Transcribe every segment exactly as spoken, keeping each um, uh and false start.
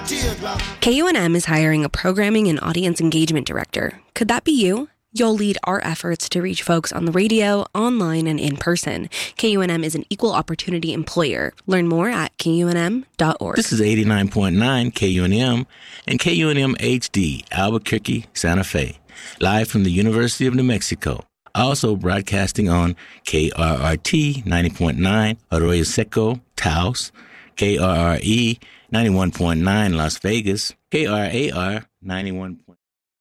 K U N M is hiring a programming and audience engagement director. Could that be you? You'll lead our efforts to reach folks on the radio, online, and in person. K U N M is an equal opportunity employer. Learn more at K U N M dot org. This is eighty-nine point nine K U N M and K U N M H D, Albuquerque, Santa Fe. Live from the University of New Mexico. Also broadcasting on K R R T ninety point nine, Arroyo Seco, Taos, K R R E ninety-one point nine, Las Vegas, K R A R ninety-one point nine.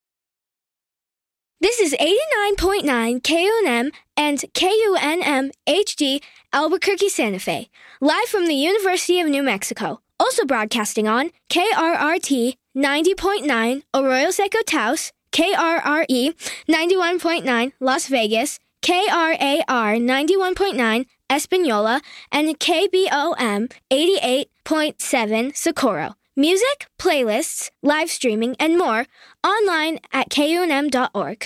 This is eighty-nine point nine K U N M and K U N M H D, Albuquerque, Santa Fe. Live from the University of New Mexico. Also broadcasting on K R R T ninety point nine, Arroyo Seco, Taos, K R R E ninety-one point nine, Las Vegas, K R A R ninety-one point nine, Espanola, and K B O M eighty-eight point seven, Socorro. Music, playlists, live streaming, and more online at K U N M dot org.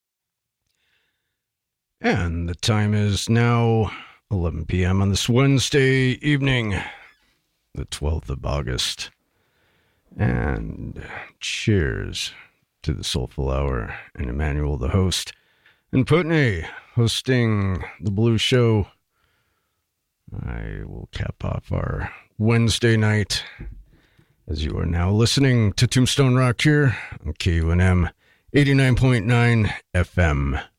And the time is now eleven p.m. on this Wednesday evening, the twelfth of August. And cheers to the Soulful Hour and Emmanuel, the host, and Putney hosting the Blue Show. I will cap off our Wednesday night as you are now listening to Tombstone Rock here on K U N M eighty-nine point nine F M.